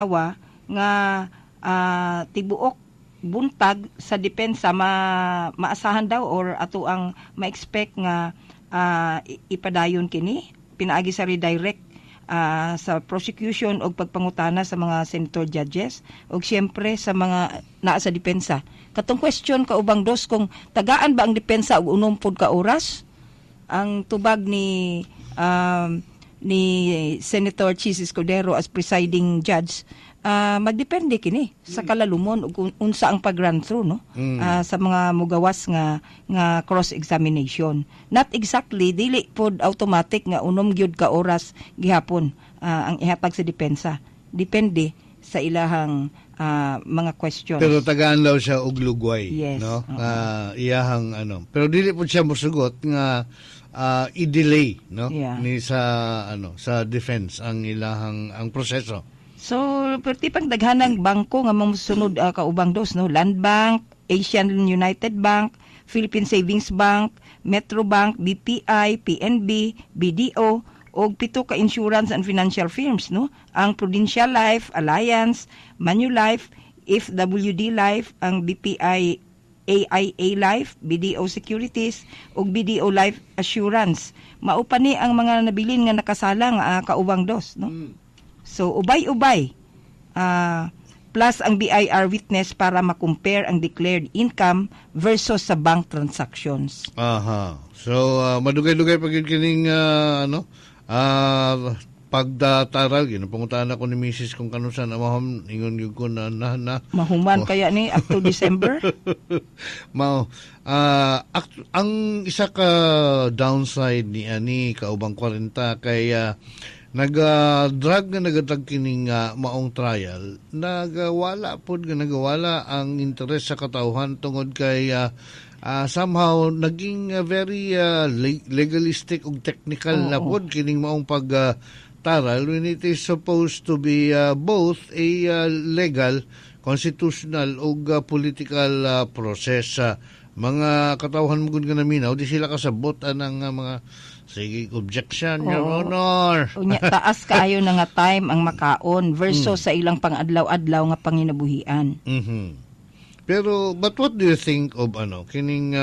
awa nga tibuok buntag sa depensa maasahan daw or ato ang ma-expect nga ipadayon kini pinaagi sa redirect sa prosecution o pagpangutana sa mga senator judges o siyempre sa mga naa sa depensa. Katong question kaubang dos kung tagaan ba ang depensa og unom pod ka oras? Ang tubag ni Senator Chis Escudero as presiding judge, magdepende kini sa kalalumon ug unsa ang pag-run through no sa mga mugawas nga cross-examination. Not exactly dili pod automatic nga unom gyud ka oras gihapon ang ihatag sa depensa. Depende sa ilahang mga questions. Pero tagaan daw siya og lugway, yes, no? Iyahang pero dili pod siya mosugot nga i-delay, no? Yeah. Ni sa defense ang ilahang ang proseso. So, perti pang daghanang bangko nga mamusunod kaubang dos, no? Land Bank, Asian United Bank, Philippine Savings Bank, Metro Bank, BPI, PNB, BDO, o 7 ka insurance and financial firms, no? Ang Prudential Life, Alliance, Manulife, FWD Life, ang BPI AIA Life, BDO Securities, o BDO Life Assurance. Maupa ni ang mga nabilin nga nakasalang kaubang dos, no? So, ubay-ubay. Plus ang BIR witness para makompare ang declared income versus sa bank transactions. Aha. So, madugay-dugay pag kining pagdataral, panguntahan ako ni Mrs. kung kanusan na mahom, ingon yung ko na mahuman kaya ni up to December? Ang isa ka downside ni ani kaubang 40 kaya nag-drag nga nagatag kining maong trial, nagawala ang interes sa katawhan tungod kay somehow naging very legalistic ug technical na pod kining maong pagtaral when it is supposed to be both a legal, constitutional ug political process. Mga katawhan mo gud nga naminaw di sila kasabot ang mga sige, objection, Your Honor. Unya, taas kaayo na nga time ang makaon versus sa ilang pang-adlaw-adlaw nga panginabuhian. Pero, but what do you think of, kining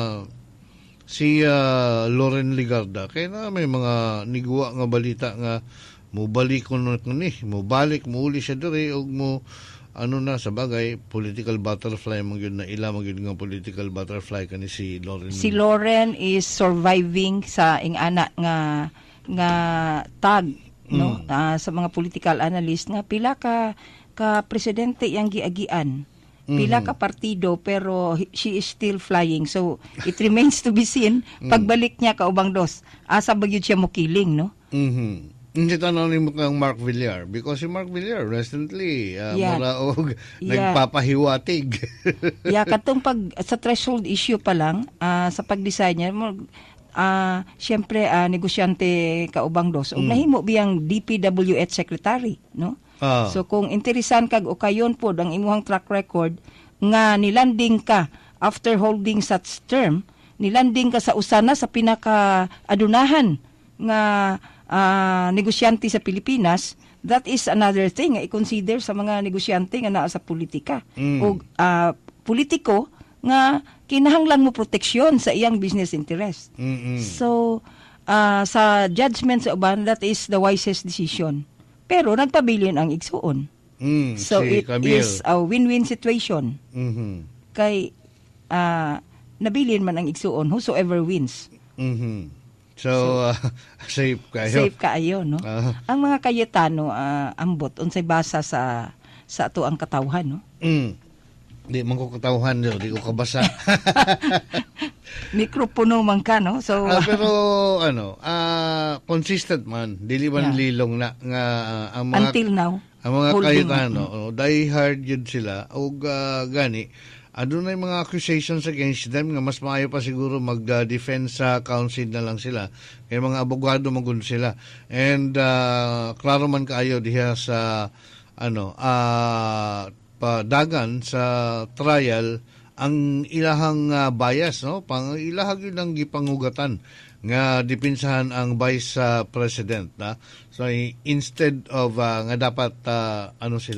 si Loren Ligarda? Kaya na may mga niguwa nga balita nga mubalik ko mubalik, muuli siya diri, o mo, sa bagay, political butterfly, magyud na ila, magyud nga political butterfly kani si Loren. Si Loren is surviving sa ingana nga tag, no? Sa mga political analyst nga pila ka presidente yang giagian. Pila ka partido pero she is still flying. So it remains to be seen pagbalik niya kaubang dos. Asa ba gyud siya mokiling, no? Hindi tanong ni mo kang Mark Villar because si Mark Villar recently maraog nagpapahiwatig. Katong sa threshold issue pa lang sa pag-decide niya siyempre negosyante kaubang dos ug nahimo biyang DPWH secretary, no? So kung interesan kag o kayon pod ang imuhang track record nga nilanding ka after holding such term, nilanding ka sa usana sa pinaka adunahan nga negosyante sa Pilipinas, that is another thing nga i-consider sa mga negosyante nga naa sa politika. O politiko nga kinahanglan mo proteksyon sa iyang business interest. So, sa judgment sa uban, that is the wisest decision. Pero nagpabilin ang igsuon. So, si it Camille is a win-win situation. Kay nabilin man ang igsuon, whosoever wins. So, safe kayo. Safe kaayo, no? Ang mga Cayetano, ambot, unsay basa sa ato ang katawhan, no? Di man ko katawhan, di ko kabasa. Mikropono man ka, no? So, pero, consistent man. Dili man lilong na nga ang mga... Until now. Ang mga Cayetano, die hard yun sila. O gani, adunay mga accusations against them nga mas maayo pa siguro mag-defense counsel na lang sila. Kaya mga abogado magun sila. And klaro man kaayo diha sa padagan sa trial ang ilahang bias, no? Ilahag yun ang gipangugatan nga dipinsahan ang Vice President na. So instead of nga dapat ano sila